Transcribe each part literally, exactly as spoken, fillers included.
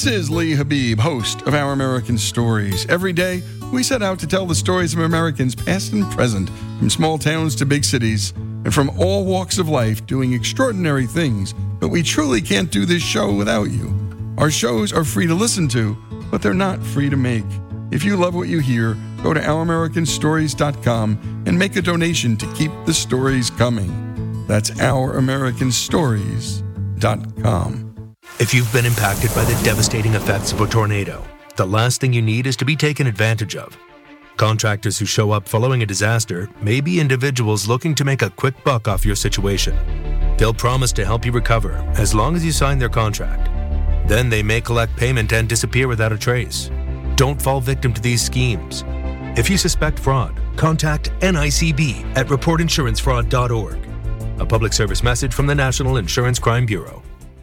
is Lee Habib, host of Our American Stories. Every day, we set out to tell the stories of Americans past and present, from small towns to big cities, and from all walks of life doing extraordinary things. But we truly can't do this show without you. Our shows are free to listen to, but they're not free to make. If you love what you hear, go to our american stories dot com and make a donation to keep the stories coming. That's our american stories dot com. If you've been impacted by the devastating effects of a tornado, the last thing you need is to be taken advantage of. Contractors who show up following a disaster may be individuals looking to make a quick buck off your situation. They'll promise to help you recover as long as you sign their contract. Then they may collect payment and disappear without a trace. Don't fall victim to these schemes. If you suspect fraud, contact N I C B at report insurance fraud dot org. A public service message from the National Insurance Crime Bureau.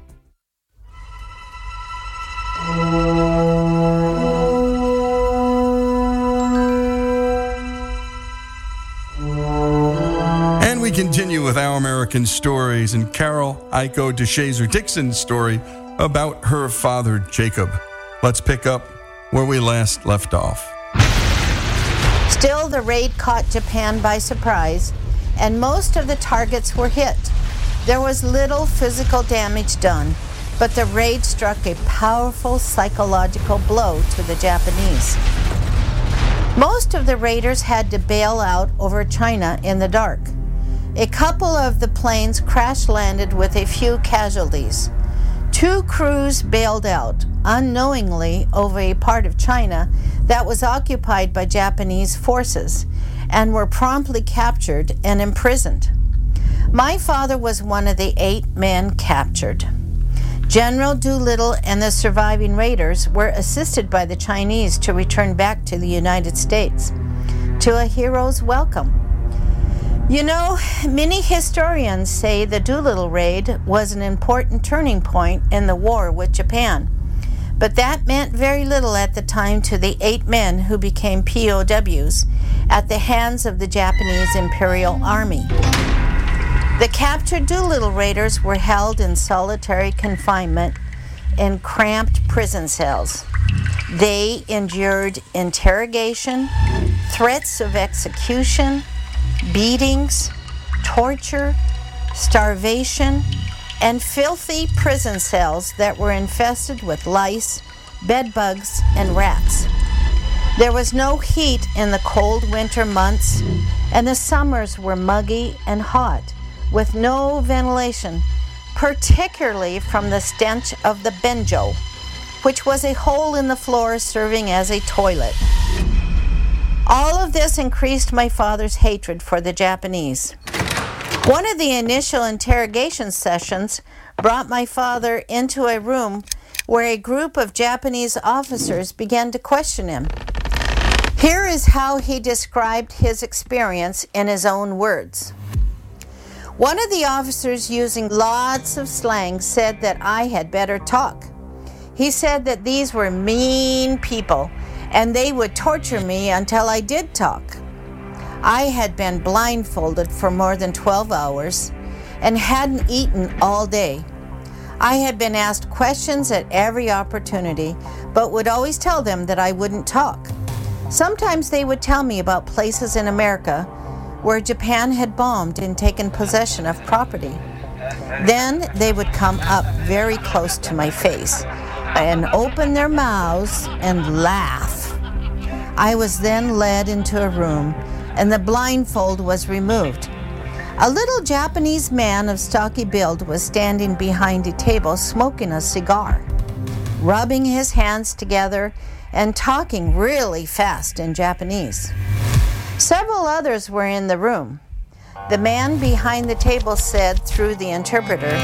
And we continue with Our American Stories and Carol Iko DeShazer Dixon's story about her father, Jacob. Let's pick up where we last left off. Still, the raid caught Japan by surprise, and most of the targets were hit. There was little physical damage done, but the raid struck a powerful psychological blow to the Japanese. Most of the raiders had to bail out over China in the dark. A couple of the planes crash-landed with a few casualties. Two crews bailed out, unknowingly, over a part of China that was occupied by Japanese forces, and were promptly captured and imprisoned. My father was one of the eight men captured. General Doolittle and the surviving raiders were assisted by the Chinese to return back to the United States, to a hero's welcome. You know, many historians say the Doolittle raid was an important turning point in the war with Japan, but that meant very little at the time to the eight men who became P O Ws at the hands of the Japanese Imperial Army. The captured Doolittle raiders were held in solitary confinement in cramped prison cells. They endured interrogation, threats of execution, beatings, torture, starvation, and filthy prison cells that were infested with lice, bedbugs, and rats. There was no heat in the cold winter months, and the summers were muggy and hot, with no ventilation, particularly from the stench of the benjo, which was a hole in the floor serving as a toilet. All of this increased my father's hatred for the Japanese. One of the initial interrogation sessions brought my father into a room where a group of Japanese officers began to question him. Here is how he described his experience in his own words. One of the officers, using lots of slang, said that I had better talk. He said that these were mean people and they would torture me until I did talk. I had been blindfolded for more than twelve hours and hadn't eaten all day. I had been asked questions at every opportunity, but would always tell them that I wouldn't talk. Sometimes they would tell me about places in America where Japan had bombed and taken possession of property. Then they would come up very close to my face and open their mouths and laugh. I was then led into a room, and the blindfold was removed. A little Japanese man of stocky build was standing behind a table smoking a cigar, rubbing his hands together and talking really fast in Japanese. Several others were in the room. The man behind the table said through the interpreter,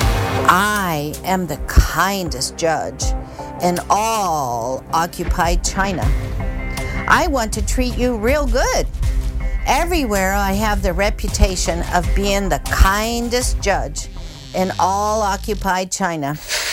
"I am the kindest judge in all occupied China. I want to treat you real good. Everywhere I have the reputation of being the kindest judge in all occupied China."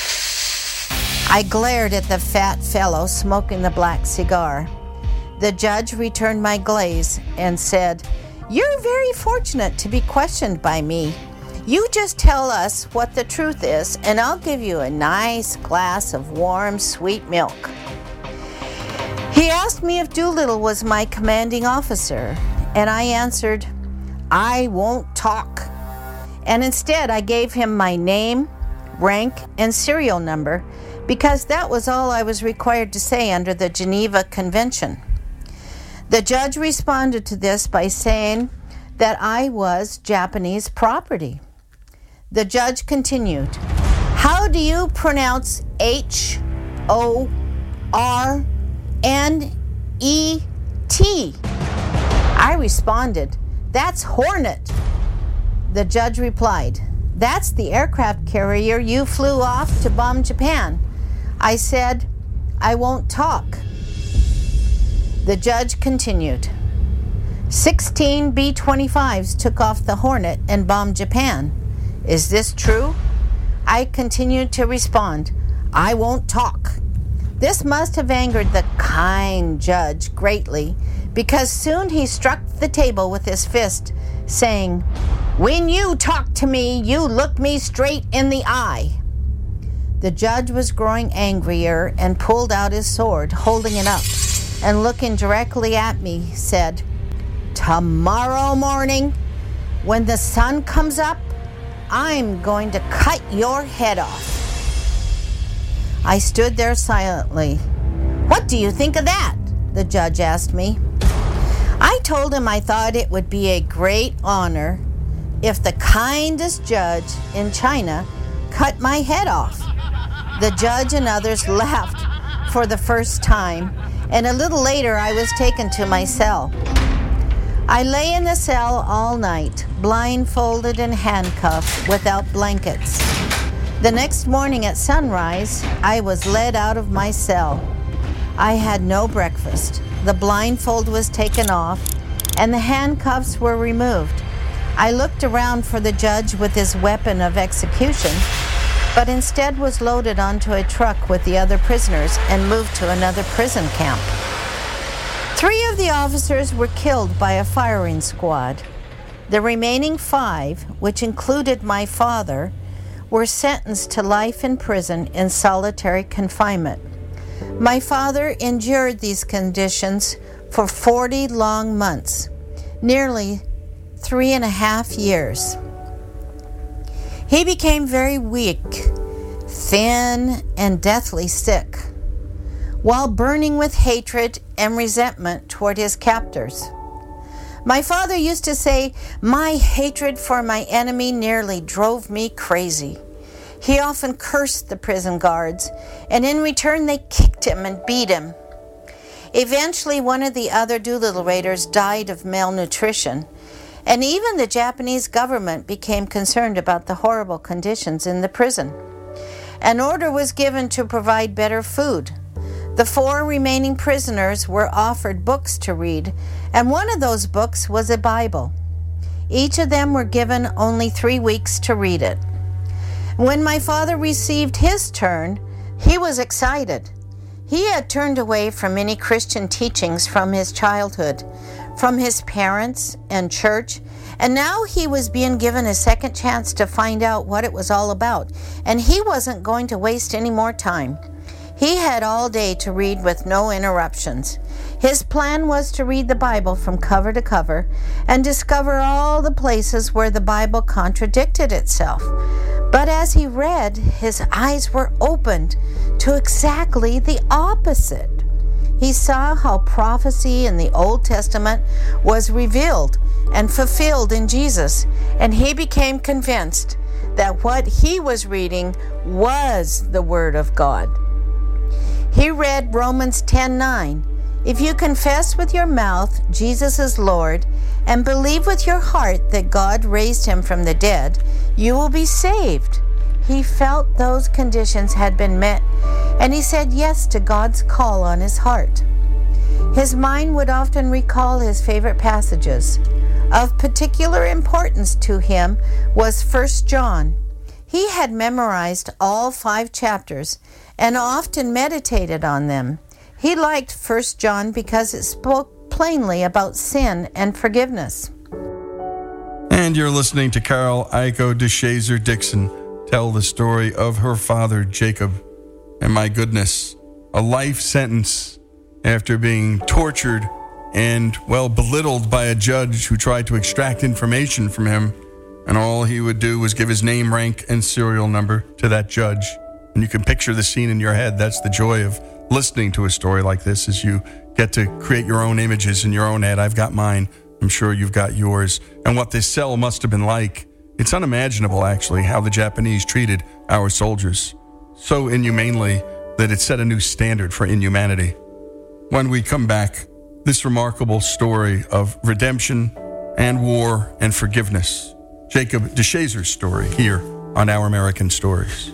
I glared at the fat fellow smoking the black cigar. The judge returned my glaze and said, "You're very fortunate to be questioned by me. You just tell us what the truth is, and I'll give you a nice glass of warm, sweet milk. He asked me if Doolittle was my commanding officer, and I answered, I won't talk. And instead, I gave him my name, rank, and serial number, because that was all I was required to say under the Geneva Convention. The judge responded to this by saying that I was Japanese property. The judge continued, how do you pronounce H O R N E T? I responded, that's Hornet. The judge replied, that's the aircraft carrier you flew off to bomb Japan. I said, I won't talk. The judge continued, sixteen B twenty-fives took off the Hornet and bombed Japan. Is this true? I continued to respond, I won't talk. This must have angered the kind judge greatly, because soon he struck the table with his fist, saying, when you talk to me, you look me straight in the eye. The judge was growing angrier and pulled out his sword, holding it up, and looking directly at me, said, tomorrow morning, when the sun comes up, I'm going to cut your head off. I stood there silently. What do you think of that? The judge asked me. I told him I thought it would be a great honor if the kindest judge in China cut my head off. The judge and others laughed for the first time, and a little later I was taken to my cell. I lay in the cell all night, blindfolded and handcuffed, without blankets. The next morning at sunrise, I was led out of my cell. I had no breakfast. The blindfold was taken off, and the handcuffs were removed. I looked around for the judge with his weapon of execution, but instead was loaded onto a truck with the other prisoners and moved to another prison camp. Three of the officers were killed by a firing squad. The remaining five, which included my father, were sentenced to life in prison in solitary confinement. My father endured these conditions for forty long months, nearly three and a half years. He became very weak, thin, and deathly sick, while burning with hatred and resentment toward his captors. My father used to say, my hatred for my enemy nearly drove me crazy. He often cursed the prison guards, and in return they kicked him and beat him. Eventually, one of the other Doolittle Raiders died of malnutrition, and even the Japanese government became concerned about the horrible conditions in the prison. An order was given to provide better food. The four remaining prisoners were offered books to read, and one of those books was a Bible. Each of them were given only three weeks to read it. When my father received his turn, he was excited. He had turned away from many Christian teachings from his childhood, from his parents and church, and now he was being given a second chance to find out what it was all about, and he wasn't going to waste any more time. He had all day to read with no interruptions. His plan was to read the Bible from cover to cover and discover all the places where the Bible contradicted itself. But as he read, his eyes were opened to exactly the opposite. He saw how prophecy in the Old Testament was revealed and fulfilled in Jesus, and he became convinced that what he was reading was the Word of God. He read Romans ten nine. If you confess with your mouth Jesus is Lord and believe with your heart that God raised him from the dead, you will be saved. He felt those conditions had been met, and he said yes to God's call on his heart. His mind would often recall his favorite passages. Of particular importance to him was First John. He had memorized all five chapters and often meditated on them. He liked First John because it spoke plainly about sin and forgiveness. And you're listening to Carol Iko DeShazer Dixon tell the story of her father, Jacob. And my goodness, a life sentence after being tortured and, well, belittled by a judge who tried to extract information from him. And all he would do was give his name, rank, and serial number to that judge. And you can picture the scene in your head. That's the joy of listening to a story like this, is you get to create your own images in your own head. I've got mine. I'm sure you've got yours. And what this cell must have been like. It's unimaginable, actually, how the Japanese treated our soldiers. So inhumanely that it set a new standard for inhumanity. When we come back, this remarkable story of redemption and war and forgiveness. Jacob DeShazer's story here on Our American Stories.